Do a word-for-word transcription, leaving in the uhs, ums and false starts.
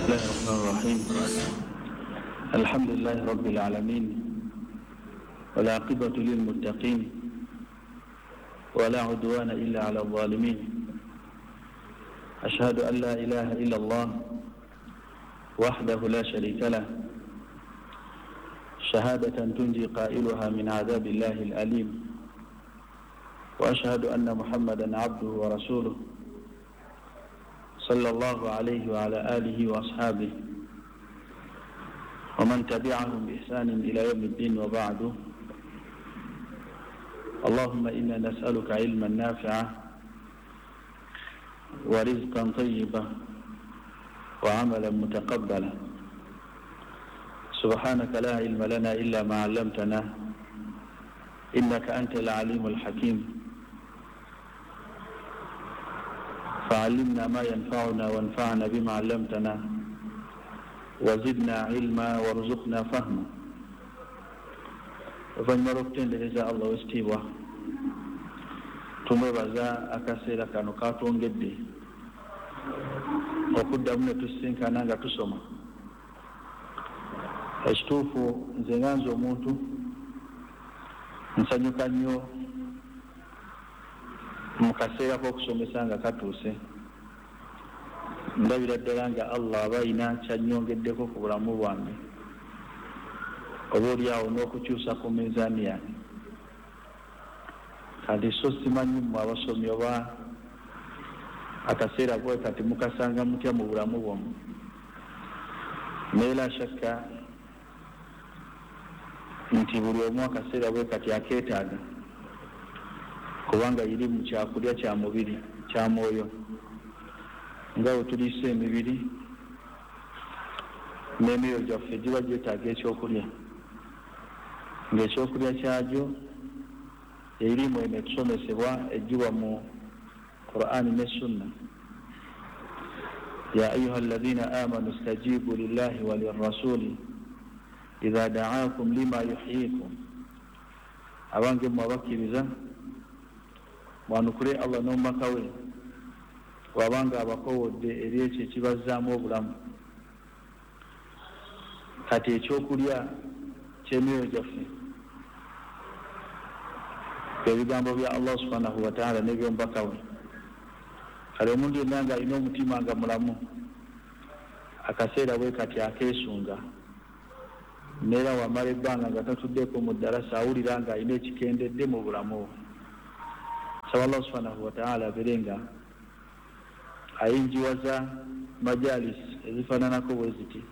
الله الرحمن الرحيم. الحمد لله رب العالمين، والعاقبة للمتقين، ولا عدوان إلا على الظالمين. أشهد أن لا إله إلا الله وحده لا شريك له، شهادة تنجي قائلها من عذاب الله الأليم. وأشهد أن محمدا عبده ورسوله صلى الله عليه وعلى آله وأصحابه ومن تبعهم بإحسان إلى يوم الدين، وبعد. اللهم إنا نسألك علما نافعا ورزقا طيبا وعملا متقبلا. سبحانك لا علم لنا إلا ما علمتنا، إنك أنت العليم الحكيم. فعلمنا ما ينفعنا وانفعنا بما علمتنا، وزدنا علما وارزقنا فهما. Oluvannyuma Allah w'ekitiibwa tumwebaza akaseera kano katwongedde okuddamu ne tusisinkana nga tusoma. Ekituufu nze nga nze omuntu nsanyuka nnyo mu kaseera k'okusomesa nga katuuse. Ndabira ddala nga Allah aba ayina kyanyongeddeko ku bulamu bwange, oba oliawo n'okukyusa ku mizaani yange. Kati so simanyi mmwe abasomi oba akaseera bwe kati mukasanga mutya mu bulamu bwammwe. Naye la shakka nti buli omu akaseera bwe kati akeetaaga, kubanga iri mu kyakulya kya mubiri kya mwoyo. Nga bwe tuliisa emibiri n'emyoyo gyaffe giba gyetaaga ekyokulya, ng'ekyokulya kyagyo erimu eno etusomesebwa egiwa mu Qur'ani ne Sunna. Ya ayuha alladhina amanu istajibu lillahi wa lirrasuli idha da'akum lima yuhyikum. Abange mmwe abakkiriza mwanukule Allah n'omubaka we wabanga abakowodde eri ekyo ekibazzaamu obulamu. Kati ekyokulya ky'emyoyo gyaffe ebigambo bya Allah subhanahu wa ta'ala n'ebyomubaka we. Kale omuntu yenna nga alina omutima nga mulamu, akaseera bwe kati akeesunga, neera wamala ebbanga nga tatuddeko mu ddarasa awulira nga alina ekikendedde mu bulamu bwe. Saba Allah subhanahu wa ta'ala abeere nga ayinjiwaza majalis ezifaananako bwe ziti,